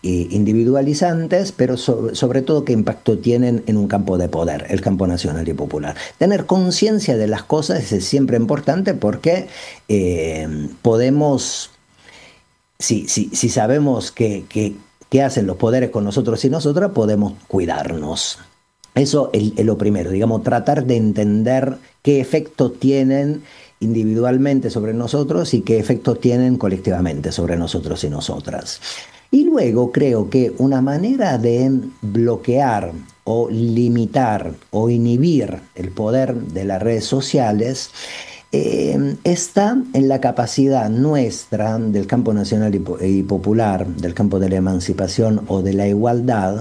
individualizantes, pero sobre todo qué impacto tienen en un campo de poder, el campo nacional y popular. Tener conciencia de las cosas es siempre importante porque podemos, si sabemos qué hacen los poderes con nosotros y nosotras, podemos cuidarnos. Eso es lo primero, digamos, tratar de entender qué efecto tienen individualmente sobre nosotros y qué efecto tienen colectivamente sobre nosotros y nosotras. Y luego creo que una manera de bloquear o limitar o inhibir el poder de las redes sociales está en la capacidad nuestra del campo nacional y popular, del campo de la emancipación o de la igualdad,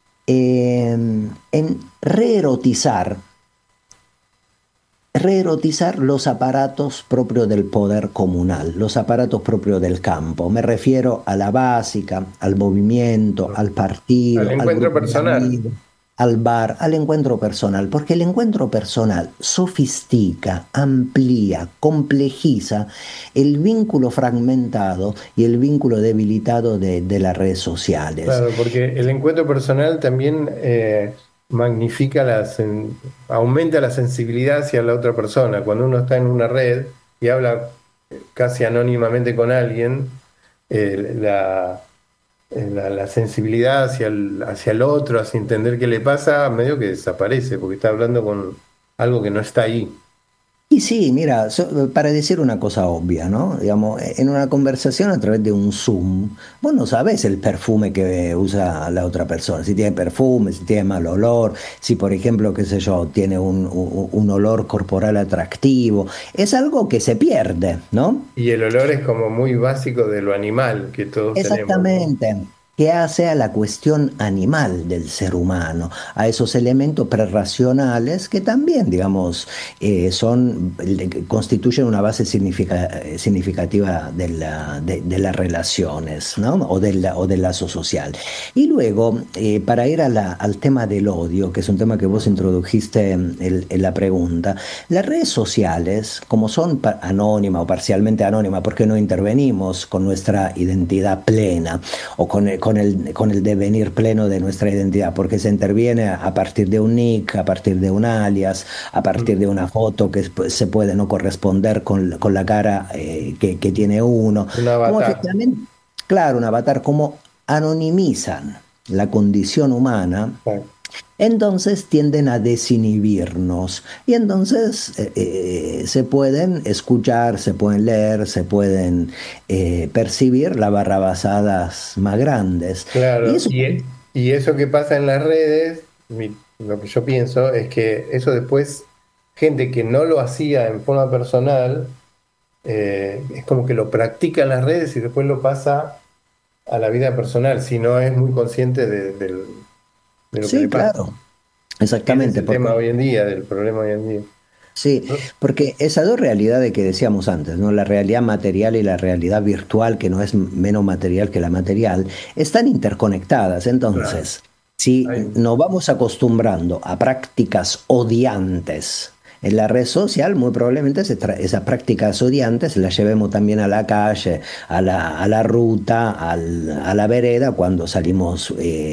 en reerotizar los aparatos propios del poder comunal, los aparatos propios del campo. Me refiero a la básica, al movimiento, al Al partido, al encuentro grupo de personal. amigos, al bar, al encuentro personal, porque el encuentro personal sofistica, amplía, complejiza el vínculo fragmentado y el vínculo debilitado de las redes sociales. Claro, porque el encuentro personal también magnifica aumenta la sensibilidad hacia la otra persona. Cuando uno está en una red y habla casi anónimamente con alguien, la sensibilidad hacia el otro, hacia entender qué le pasa, medio que desaparece, porque está hablando con algo que no está ahí. Y sí, mira, para decir una cosa obvia, ¿no? Digamos, en una conversación a través de un Zoom, vos no sabés el perfume que usa la otra persona, si tiene perfume, si tiene mal olor, si por ejemplo, qué sé yo, tiene un olor corporal atractivo, es algo que se pierde, ¿no? Y el olor es como muy básico de lo animal que todos tenemos, ¿no? Exactamente. ¿Qué hace a la cuestión animal del ser humano? A esos elementos prerracionales que también, digamos, constituyen una base significativa de las relaciones, ¿no? O del lazo social. Y luego, para ir al tema del odio, que es un tema que vos introdujiste en la pregunta, las redes sociales, como son anónimas o parcialmente anónimas, porque no intervenimos con nuestra identidad plena o con el devenir pleno de nuestra identidad, porque se interviene a partir de un nick, a partir de un alias, a partir de una foto que se puede no corresponder con la cara que tiene uno. Un Como avatar. efectivamente, claro, un avatar, como anonimizan la condición humana, entonces tienden a desinhibirnos y entonces se pueden escuchar, se pueden leer, se pueden percibir las barrabasadas más grandes. Y Claro, eso, y eso que pasa en las redes, lo que yo pienso es que eso después, gente que no lo hacía en forma personal, es como que lo practica en las redes y después lo pasa a la vida personal, si no es muy consciente de lo que sí, le pasa. claro, Ese es exactamente, el tema porque hoy en día, del problema hoy en día. sí, ¿No? porque esas dos realidades que decíamos antes, ¿no? La realidad material y la realidad virtual, que no es menos material que la material, están interconectadas. Claro. Entonces, si Hay- nos vamos acostumbrando a prácticas odiantes en la red social, muy probablemente esas prácticas odiantes las llevemos también a la calle, a la ruta, a la vereda, cuando salimos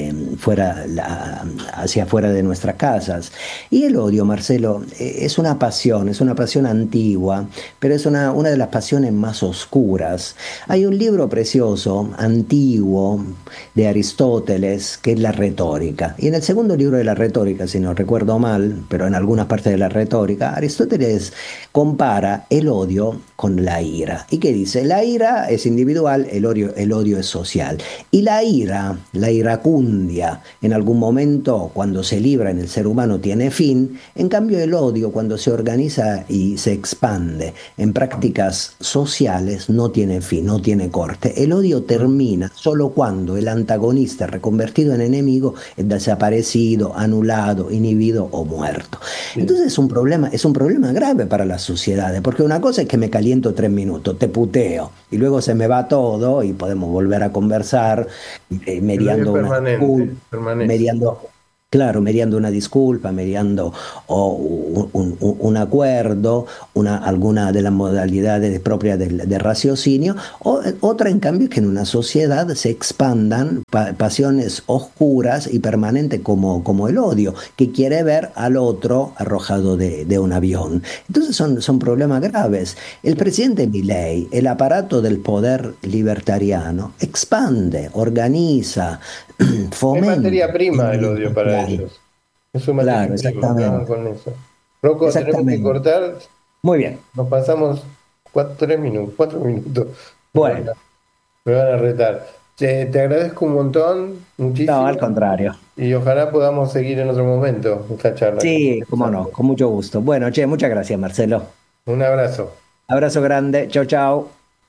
hacia afuera de nuestras casas. Y el odio, Marcelo, es una pasión antigua, pero es una de las pasiones más oscuras. Hay un libro precioso, antiguo, de Aristóteles, que es la retórica. Y en el segundo libro de la retórica, si no recuerdo mal, pero en algunas partes de la retórica, Aristóteles compara el odio con la ira. ¿Y qué dice? La ira es individual, el odio es social. Y la iracundia, en algún momento, cuando se libra en el ser humano, tiene fin. En cambio, el odio, cuando se organiza y se expande en prácticas sociales, no tiene fin, no tiene corte. El odio termina solo cuando el antagonista reconvertido en enemigo es desaparecido, anulado, inhibido o muerto. Sí. Entonces es un problema grave para las sociedades, porque una cosa es que me caliento 3 minutos, te puteo, y luego se me va todo y podemos volver a conversar El odio es mediando una disculpa, permanente, permanece. mediando. Claro, mediando una disculpa, mediando un acuerdo, alguna de las modalidades propias del raciocinio, o otra en cambio es que en una sociedad se expandan pasiones oscuras y permanentes como el odio, que quiere ver al otro arrojado de un avión. Entonces son problemas graves. El presidente Milei, el aparato del poder libertariano, expande, organiza, Es fomenta. materia prima el odio para ellos. Es su materia Claro, prima, acaban exactamente. con eso. Rocco, tenemos que Exactamente. cortar. Muy bien. Nos pasamos 3 minutos, 4 minutos. Me van Bueno, a, me van a retar. Te agradezco un montón, no, al muchísimo, contrario. y ojalá podamos seguir en otro momento esta charla que es Sí, cómo no, interesante. con mucho gusto. Bueno, che, muchas gracias, Marcelo. Un abrazo. Abrazo grande. Chau, chau.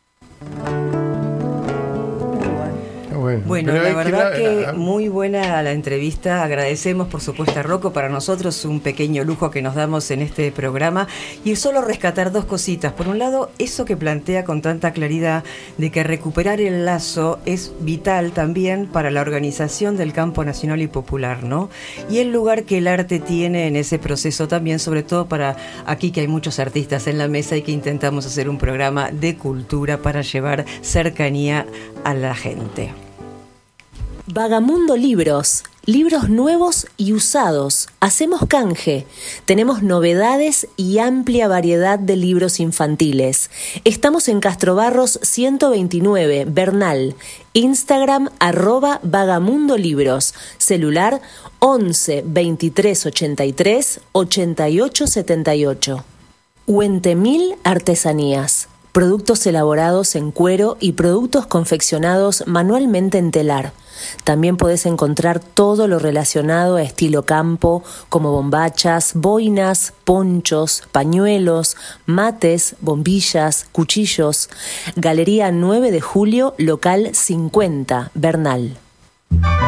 Bueno, Pero la es que verdad que muy buena la entrevista. Agradecemos, por supuesto, a Rocco. Para nosotros un pequeño lujo que nos damos en este programa. Y solo rescatar dos cositas. Por un lado, eso que plantea con tanta claridad de que recuperar el lazo es vital también para la organización del campo nacional y popular, ¿no? Y el lugar que el arte tiene en ese proceso también, sobre todo para aquí que hay muchos artistas en la mesa y que intentamos hacer un programa de cultura para llevar cercanía a la gente. Vagamundo Libros, libros nuevos y usados. Hacemos canje. Tenemos novedades y amplia variedad de libros infantiles. Estamos en Castrobarros 129, Bernal. Instagram @Vagamundo Libros. Celular 11 23 83 88 78. Huentemil Artesanías. Productos elaborados en cuero y productos confeccionados manualmente en telar. También podés encontrar todo lo relacionado a estilo campo, como bombachas, boinas, ponchos, pañuelos, mates, bombillas, cuchillos. Galería 9 de Julio, local 50, Bernal.